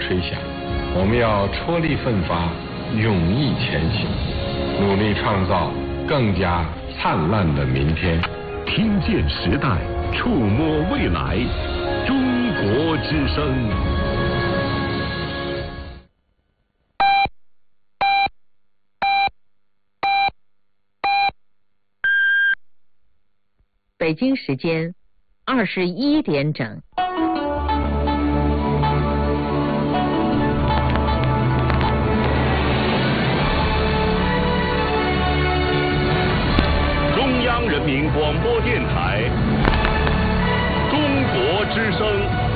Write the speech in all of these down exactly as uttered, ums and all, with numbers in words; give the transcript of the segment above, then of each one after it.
吹响，我们要踔厉奋发，勇毅前行，努力创造更加灿烂的明天。 听见时代，触摸未来，中国之声。 北京时间二十一点整。 中央人民广播电台，中国之声。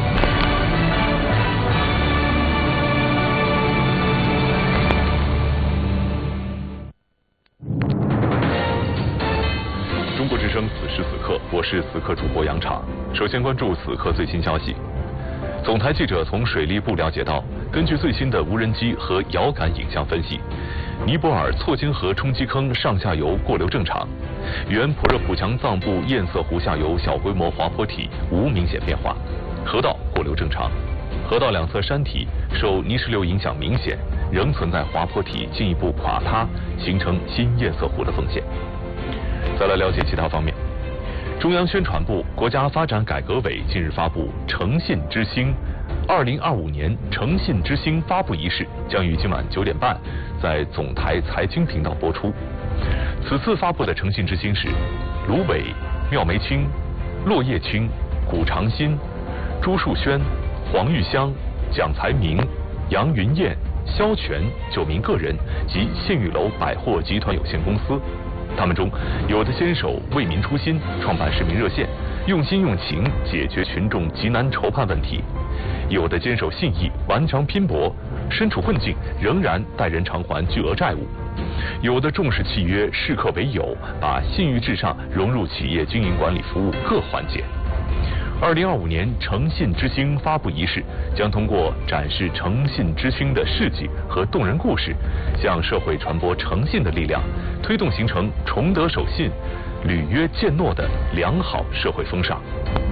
中国之声此时此刻，我是此刻主播杨昶。首先关注此刻最新消息。总台记者从水利部了解到，根据最新的无人机和遥感影像分析，尼泊尔错金河冲积坑上下游过流正常，原普热普强藏部堰塞湖下游小规模滑坡体无明显变化，河道过流正常，河道两侧山体受泥石流影响明显，仍存在滑坡体进一步垮塌，形成新堰塞湖的风险。再来了解其他方面。中央宣传部、国家发展改革委近日发布“诚信之星”二零二五年诚信之星发布仪式，将于今晚九点半在总台财经频道播出。此次发布的诚信之星是卢伟、廖梅清、骆叶青、古长新、朱树轩、黄玉香、蒋才明、杨云燕、肖全九名个人及信誉楼百货集团有限公司。他们中，有的坚守为民初心，创办市民热线，用心用情解决群众急难愁盼问题；有的坚守信义，顽强拼搏，身处困境仍然带人偿还巨额债务；有的重视契约，视客为友，把信誉至上融入企业经营管理服务各环节。二零二五年诚信之星发布仪式将通过展示诚信之星的事迹和动人故事，向社会传播诚信的力量，推动形成崇德守信、履约践诺的良好社会风尚。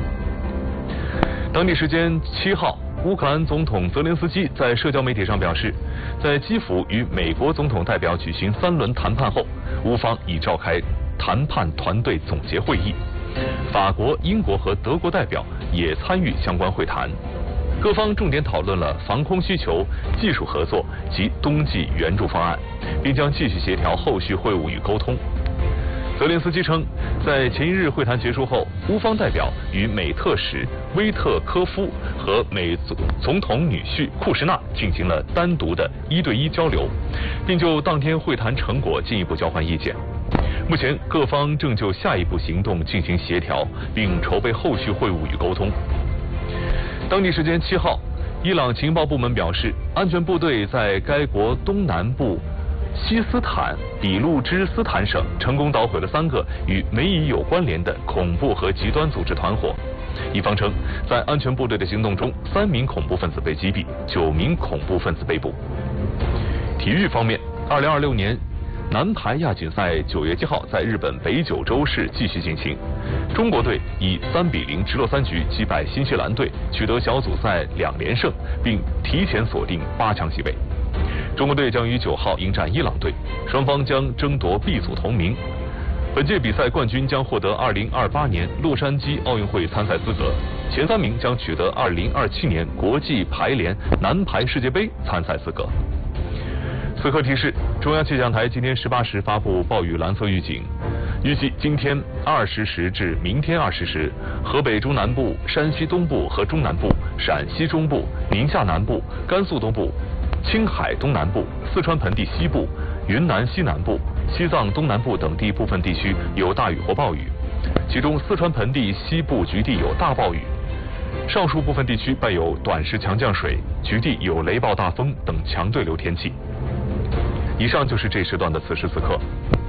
当地时间七号，乌克兰总统泽连斯基在社交媒体上表示，在基辅与美国总统代表举行三轮谈判后，乌方已召开谈判团队总结会议。法国、英国和德国代表也参与相关会谈，各方重点讨论了防空需求、技术合作及冬季援助方案，并将继续协调后续会晤与沟通。泽连斯基称，在前一日会谈结束后，乌方代表与美特使威特科夫和美总统女婿库什纳进行了单独的一对一交流，并就当天会谈成果进一步交换意见。目前各方正就下一步行动进行协调，并筹备后续会晤与沟通。当地时间七号，伊朗情报部门表示，安全部队在该国东南部西斯坦比路支斯坦省成功捣毁了三个与美以有关联的恐怖和极端组织团伙。一方称，在安全部队的行动中，三名恐怖分子被击毙，九名恐怖分子被捕。体育方面，二零二六年男排亚锦赛九月七号在日本北九州市继续进行，中国队以三比零直落三局击败新西兰队，取得小组赛两连胜，并提前锁定八强席位。中国队将于九号迎战伊朗队，双方将争夺 B 组同名。本届比赛冠军将获得二零二八年洛杉矶奥运会参赛资格，前三名将取得二零二七年国际排联男排世界杯参赛资格。此刻提示：中央气象台今天十八时发布暴雨蓝色预警，预计今天二十时至明天二十时，河北中南部、山西东部和中南部、陕西中部、宁夏南部、甘肃东部、青海东南部、四川盆地西部、云南西南部、西藏东南部等地部分地区有大雨或暴雨，其中四川盆地西部局地有大暴雨，上述部分地区伴有短时强降水，局地有雷暴大风等强对流天气。以上就是这时段的此时此刻。